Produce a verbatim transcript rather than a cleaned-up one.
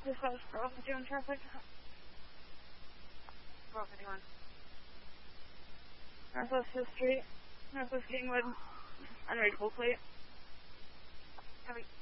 This was for off doing traffic. four fifty-one. Northwest fifth Street. Northwest Kingwood. Unreadable plate. Copy.